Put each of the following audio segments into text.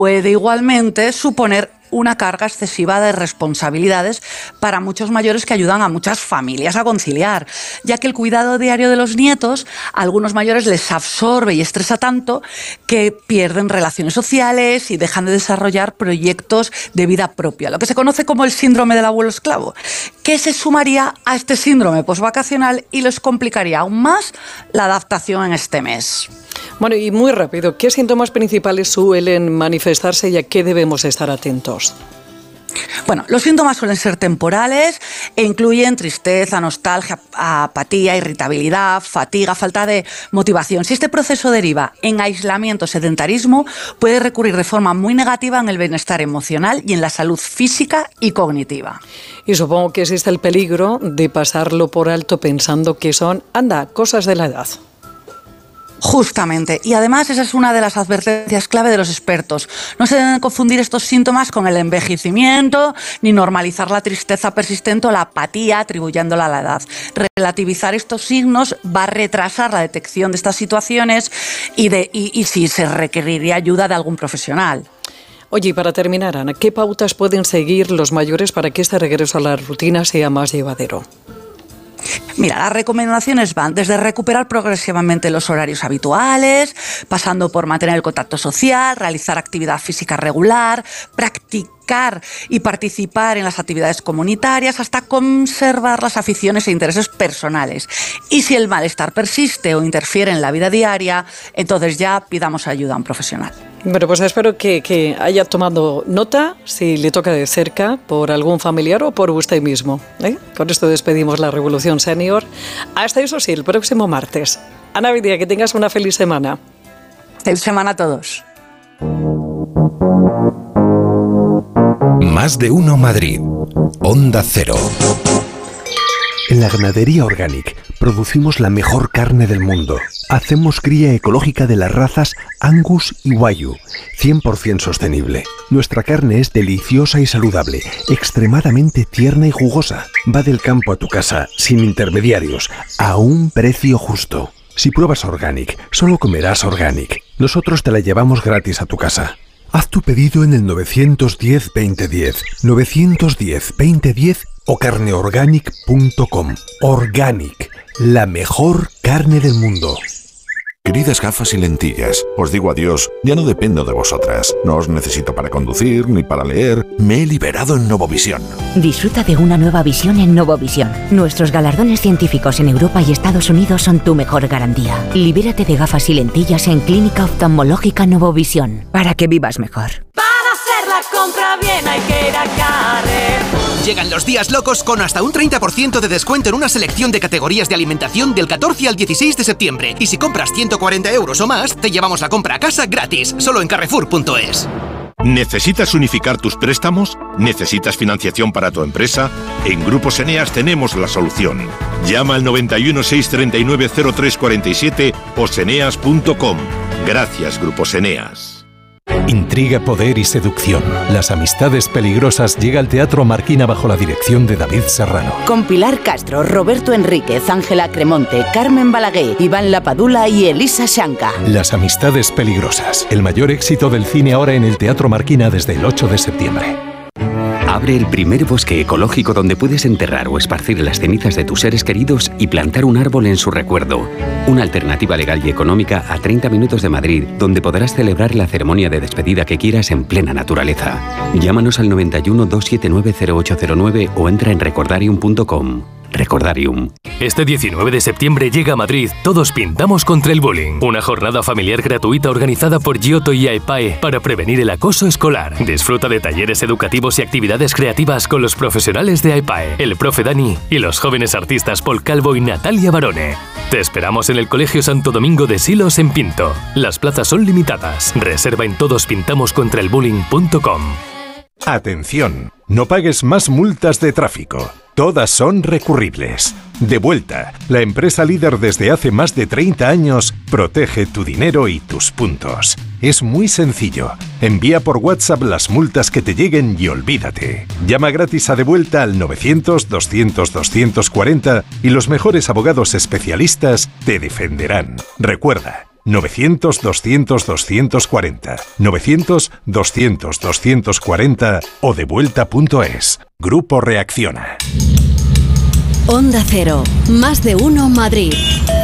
puede igualmente suponer una carga excesiva de responsabilidades para muchos mayores que ayudan a muchas familias a conciliar, ya que el cuidado diario de los nietos a algunos mayores les absorbe y estresa tanto que pierden relaciones sociales y dejan de desarrollar proyectos de vida propia, lo que se conoce como el síndrome del abuelo esclavo, que se sumaría a este síndrome posvacacional y les complicaría aún más la adaptación en este mes. Bueno, y muy rápido, ¿qué síntomas principales suelen manifestarse y a qué debemos estar atentos? Bueno, los síntomas suelen ser temporales e incluyen tristeza, nostalgia, apatía, irritabilidad, fatiga, falta de motivación. Si este proceso deriva en aislamiento, sedentarismo, puede recurrir de forma muy negativa en el bienestar emocional y en la salud física y cognitiva. Y supongo que existe el peligro de pasarlo por alto pensando que son, cosas de la edad. Justamente, y además esa es una de las advertencias clave de los expertos. No se deben confundir estos síntomas con el envejecimiento, ni normalizar la tristeza persistente o la apatía atribuyéndola a la edad. Relativizar estos signos va a retrasar la detección de estas situaciones y sí se requeriría ayuda de algún profesional. Oye, y para terminar, Ana, ¿qué pautas pueden seguir los mayores para que este regreso a la rutina sea más llevadero? Mira, las recomendaciones van desde recuperar progresivamente los horarios habituales, pasando por mantener el contacto social, realizar actividad física regular, practicar y participar en las actividades comunitarias, hasta conservar las aficiones e intereses personales. Y si el malestar persiste o interfiere en la vida diaria, entonces ya pidamos ayuda a un profesional. Bueno, pues espero que haya tomado nota, si le toca de cerca, por algún familiar o por usted mismo. Con esto despedimos la Revolución Senior. Hasta eso sí, el próximo martes. Ana Vidia, que tengas una feliz semana. Feliz semana a todos. Más de uno Madrid. Onda Cero. En la ganadería Organic producimos la mejor carne del mundo. Hacemos cría ecológica de las razas Angus y Wagyu, 100% sostenible. Nuestra carne es deliciosa y saludable, extremadamente tierna y jugosa. Va del campo a tu casa, sin intermediarios, a un precio justo. Si pruebas Organic, solo comerás Organic. Nosotros te la llevamos gratis a tu casa. Haz tu pedido en el 910-2010, 910-2010 o carneorganic.com. Organic, la mejor carne del mundo. Queridas gafas y lentillas, os digo adiós, ya no dependo de vosotras. No os necesito para conducir ni para leer. Me he liberado en Novovisión. Disfruta de una nueva visión en Novovisión. Nuestros galardones científicos en Europa y Estados Unidos son tu mejor garantía. Libérate de gafas y lentillas en Clínica Oftalmológica Novovisión, para que vivas mejor. Para hacer la compra bien hay que ir a Carrefour. Llegan los días locos con hasta un 30% de descuento en una selección de categorías de alimentación del 14 al 16 de septiembre. Y si compras 140 euros o más, te llevamos la compra a casa gratis, solo en Carrefour.es. ¿Necesitas unificar tus préstamos? ¿Necesitas financiación para tu empresa? En Grupos Eneas tenemos la solución. Llama al 91 639 0347 o seneas.com. Gracias, Grupos Eneas. Intriga, poder y seducción. Las amistades peligrosas llega al Teatro Marquina bajo la dirección de David Serrano. Con Pilar Castro, Roberto Enríquez, Ángela Cremonte, Carmen Balaguer, Iván Lapadula y Elisa Shanka. Las amistades peligrosas. El mayor éxito del cine ahora en el Teatro Marquina desde el 8 de septiembre. Abre el primer bosque ecológico donde puedes enterrar o esparcir las cenizas de tus seres queridos y plantar un árbol en su recuerdo. Una alternativa legal y económica a 30 minutos de Madrid, donde podrás celebrar la ceremonia de despedida que quieras en plena naturaleza. Llámanos al 91 279 0809 o entra en recordarium.com. Recordarium. Este 19 de septiembre llega a Madrid Todos Pintamos contra el Bullying, una jornada familiar gratuita organizada por Giotto y AEPAE para prevenir el acoso escolar. Disfruta de talleres educativos y actividades creativas con los profesionales de AEPAE, el profe Dani y los jóvenes artistas Paul Calvo y Natalia Barone. Te esperamos en el Colegio Santo Domingo de Silos en Pinto. Las plazas son limitadas. Reserva en todospintamoscontraelbullying.com. Atención, no pagues más multas de tráfico. Todas son recurribles. Devuelta, la empresa líder desde hace más de 30 años, protege tu dinero y tus puntos. Es muy sencillo. Envía por WhatsApp las multas que te lleguen y olvídate. Llama gratis a Devuelta al 900-200-240 y los mejores abogados especialistas te defenderán. Recuerda, 900-200-240, 900-200-240 o devuelta.es. Grupo Reacciona. Onda Cero, más de uno Madrid.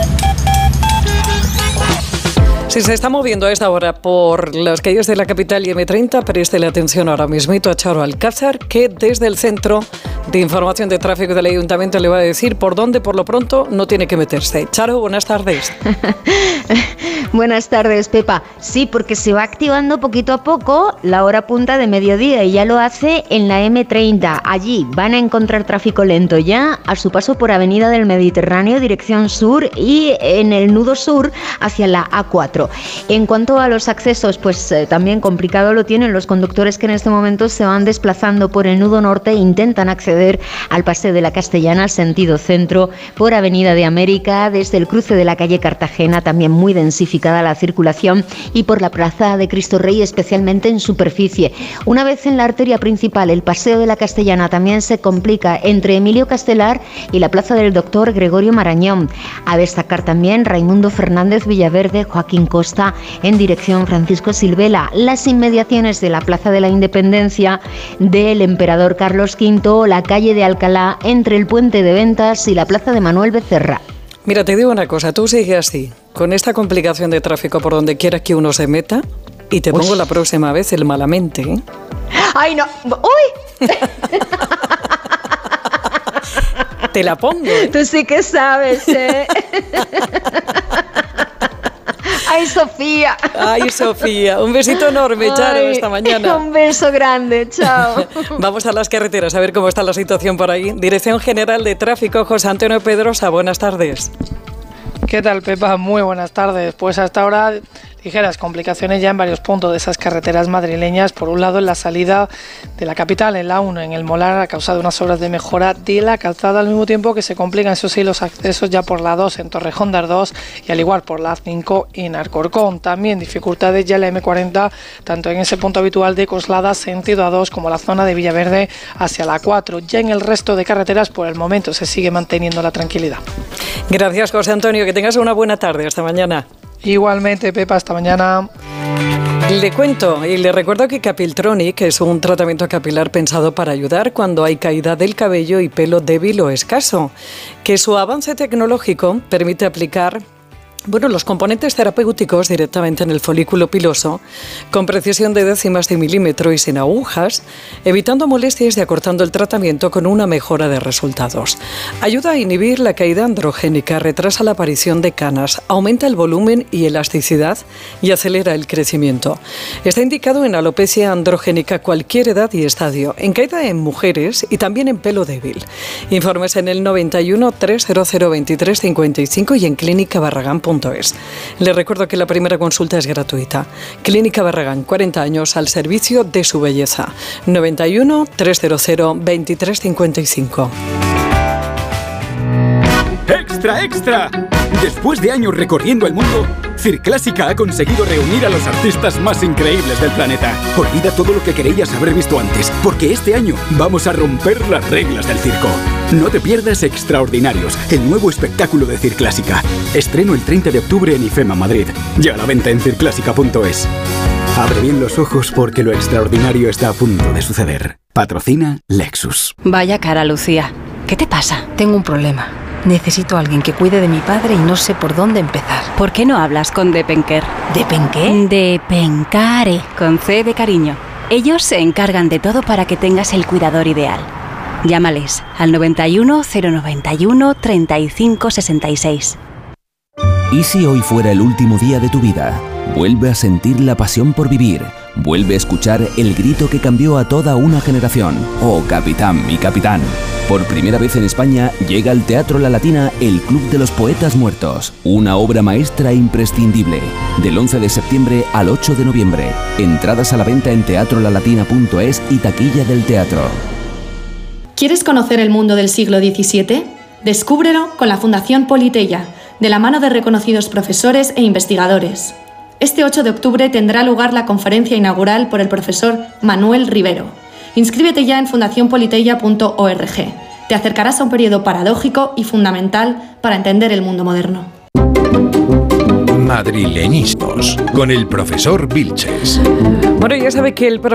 Si se está moviendo a esta hora por las calles de la capital y M30, préstele atención ahora mismito a Charo Alcázar, que desde el Centro de Información de Tráfico del Ayuntamiento le va a decir por dónde, por lo pronto, no tiene que meterse. Charo, buenas tardes. Buenas tardes, Pepa. Sí, porque se va activando poquito a poco la hora punta de mediodía y ya lo hace en la M30. Allí van a encontrar tráfico lento ya a su paso por Avenida del Mediterráneo, dirección sur, y en el nudo sur hacia la A4. En cuanto a los accesos, pues también complicado lo tienen los conductores que en este momento se van desplazando por el nudo norte e intentan acceder al Paseo de la Castellana, sentido centro, por Avenida de América, desde el cruce de la calle Cartagena, también muy densificada la circulación, y por la Plaza de Cristo Rey, especialmente en superficie. Una vez en la arteria principal, el Paseo de la Castellana también se complica entre Emilio Castelar y la Plaza del Doctor Gregorio Marañón. A destacar también Raimundo Fernández Villaverde, Joaquín Costa en dirección Francisco Silvela, las inmediaciones de la Plaza de la Independencia, del Emperador Carlos V, la calle de Alcalá, entre el Puente de Ventas y la Plaza de Manuel Becerra. Mira, te digo una cosa, tú sigue así, con esta complicación de tráfico por donde quiera que uno se meta, y te pongo la próxima vez el malamente, ¿eh? ¡Ay, no! ¡Uy! Te la pongo, ¿eh? Tú sí que sabes, ¿eh? ¡Ay, Sofía! ¡Ay, Sofía! Un besito enorme, Charo, esta mañana. Un beso grande, chao. Vamos a las carreteras a ver cómo está la situación por ahí. Dirección General de Tráfico, José Antonio Pedrosa, buenas tardes. ¿Qué tal, Pepa? Muy buenas tardes. Pues hasta ahora ligeras complicaciones ya en varios puntos de esas carreteras madrileñas. Por un lado, en la salida de la capital, en la 1, en el Molar, a causa de unas obras de mejora de la calzada, al mismo tiempo que se complican, eso sí, los accesos ya por la 2 en Torrejón de Ardoz y al igual por la 5 en Alcorcón. También dificultades ya en la M40, tanto en ese punto habitual de Coslada, sentido A2, como la zona de Villaverde hacia la 4. Ya en el resto de carreteras, por el momento, se sigue manteniendo la tranquilidad. Gracias, José Antonio. Que tengas una buena tarde. Hasta mañana. Igualmente, Pepa, hasta mañana. Le cuento y le recuerdo que Capiltronic es un tratamiento capilar pensado para ayudar cuando hay caída del cabello y pelo débil o escaso, que su avance tecnológico permite aplicar los componentes terapéuticos directamente en el folículo piloso, con precisión de décimas de milímetro y sin agujas, evitando molestias y acortando el tratamiento con una mejora de resultados. Ayuda a inhibir la caída androgénica, retrasa la aparición de canas, aumenta el volumen y elasticidad y acelera el crecimiento. Está indicado en alopecia androgénica cualquier edad y estadio, en caída en mujeres y también en pelo débil. Informes en el 91 300 23 55 y en clínicabarragán.es. Les recuerdo que la primera consulta es gratuita. Clínica Barragán, 40 años al servicio de su belleza. 91 300 23 55. ¡Extra, extra! Después de años recorriendo el mundo, Circlásica ha conseguido reunir a los artistas más increíbles del planeta. Olvida todo lo que creías haber visto antes, porque este año vamos a romper las reglas del circo. No te pierdas Extraordinarios, el nuevo espectáculo de Circlásica. Estreno el 30 de octubre en IFEMA Madrid. Ya a la venta en circlásica.es. Abre bien los ojos porque lo extraordinario está a punto de suceder. Patrocina Lexus. Vaya cara, Lucía. ¿Qué te pasa? Tengo un problema. Necesito a alguien que cuide de mi padre y no sé por dónde empezar. ¿Por qué no hablas con Depenker? ¿Depenqué? Depencare, con C de cariño. Ellos se encargan de todo para que tengas el cuidador ideal. Llámales al 91 091 35 66. ¿Y si hoy fuera el último día de tu vida? Vuelve a sentir la pasión por vivir. Vuelve a escuchar el grito que cambió a toda una generación. ¡Oh, capitán, mi capitán! Por primera vez en España llega al Teatro La Latina el Club de los Poetas Muertos. Una obra maestra imprescindible. Del 11 de septiembre al 8 de noviembre. Entradas a la venta en teatrolalatina.es y taquilla del teatro. ¿Quieres conocer el mundo del siglo XVII? Descúbrelo con la Fundación Politeia, de la mano de reconocidos profesores e investigadores. Este 8 de octubre tendrá lugar la conferencia inaugural por el profesor Manuel Rivero. Inscríbete ya en fundacionpoliteia.org. Te acercarás a un periodo paradójico y fundamental para entender el mundo moderno. Madrileñismos con el profesor Vilches. Bueno, ya sabe que el profesor